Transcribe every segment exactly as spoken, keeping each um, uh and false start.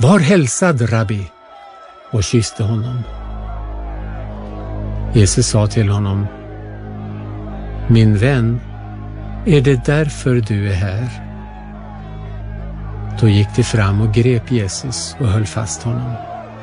Var hälsad, rabbi, och kysste honom. Jesus sa till honom: Min vän, är det därför du är här? Då gick de fram och grep Jesus och höll fast honom.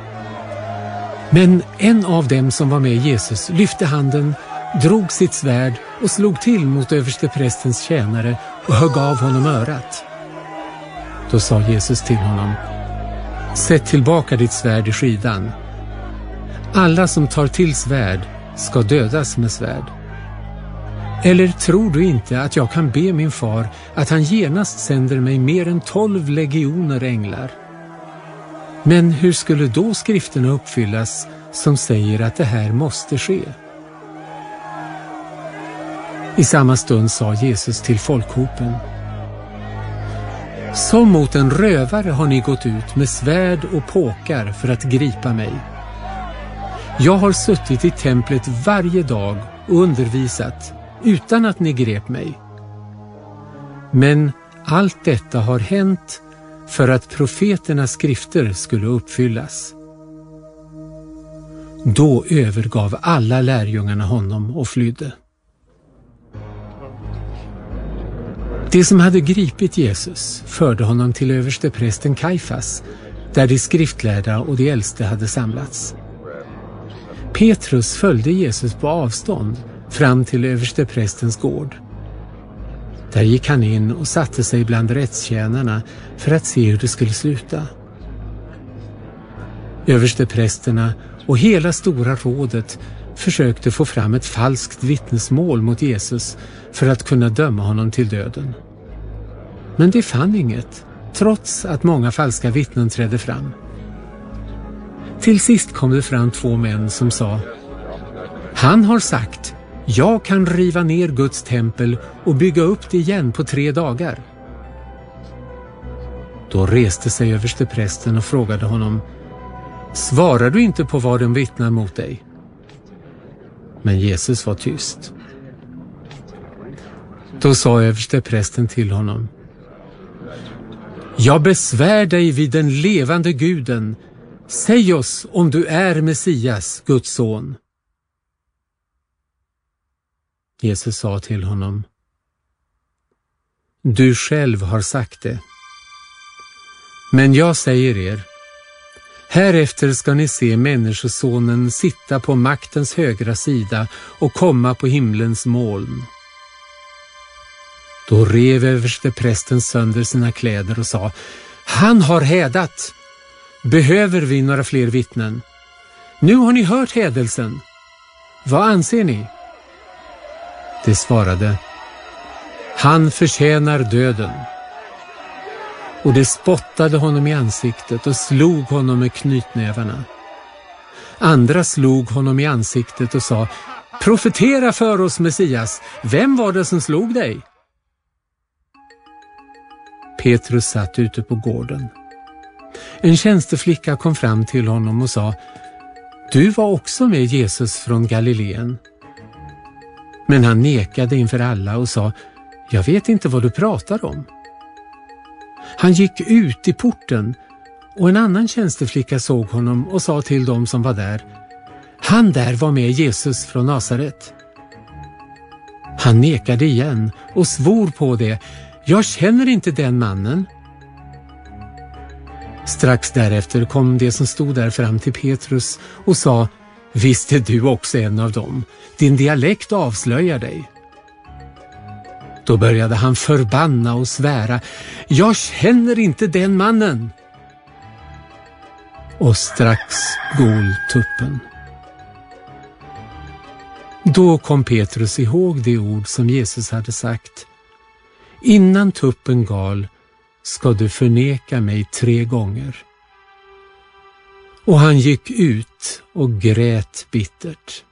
Men en av dem som var med Jesus lyfte handen, drog sitt svärd och slog till mot översteprästens tjänare och högg av honom örat. Då sa Jesus till honom: Sätt tillbaka ditt svärd i skidan. Alla som tar till svärd ska dödas med svärd. Eller tror du inte att jag kan be min far att han genast sänder mig mer än tolv legioner änglar? Men hur skulle då skrifterna uppfyllas som säger att det här måste ske? I samma stund sa Jesus till folkhopen: Som mot en rövare har ni gått ut med svärd och påkar för att gripa mig. Jag har suttit i templet varje dag och undervisat utan att ni grep mig. Men allt detta har hänt för att profeternas skrifter skulle uppfyllas. Då övergav alla lärjungarna honom och flydde. De som hade gripit Jesus förde honom till översteprästen Kajfas, där de skriftlärda och de äldste hade samlats. Petrus följde Jesus på avstånd fram till översteprästens gård. Där gick han in och satte sig bland rättstjänarna för att se hur det skulle sluta. Översteprästerna och hela stora rådet försökte få fram ett falskt vittnesmål mot Jesus för att kunna döma honom till döden. Men de fann inget, trots att många falska vittnen trädde fram. Till sist kom det fram två män som sa: Han har sagt, jag kan riva ner Guds tempel och bygga upp det igen på tre dagar. Då reste sig översteprästen och frågade honom: Svarar du inte på vad de vittnar mot dig? Men Jesus var tyst. Då sa översteprästen till honom: Jag besvär dig vid den levande Guden. Säg oss om du är Messias, Guds son. Jesus sa till honom: Du själv har sagt det. Men jag säger er, härefter ska ni se människosonen sitta på maktens högra sida och komma på himlens moln. Då rev översteprästen sönder sina kläder och sa: Han har hädat. Behöver vi några fler vittnen? Nu har ni hört hädelsen. Vad anser ni? Det svarade: Han förtjänar döden. Och det spottade honom i ansiktet och slog honom med knytnävarna. Andra slog honom i ansiktet och sa: Profetera för oss, Messias. Vem var det som slog dig? Petrus satt ute på gården. En tjänsteflicka kom fram till honom och sa: Du var också med Jesus från Galileen. Men han nekade inför alla och sa: Jag vet inte vad du pratar om. Han gick ut i porten och en annan tjänsteflicka såg honom och sa till dem som var där: Han där var med Jesus från Nasaret. Han nekade igen och svor på det: Jag känner inte den mannen. Strax därefter kom det som stod där fram till Petrus och sa: Visst är du också en av dem. Din dialekt avslöjar dig. Då började han förbanna och svära: Jag känner inte den mannen. Och strax gol tuppen. Då kom Petrus ihåg det ord som Jesus hade sagt: Innan tuppen gal ska du förneka mig tre gånger. Och han gick ut och grät bittert.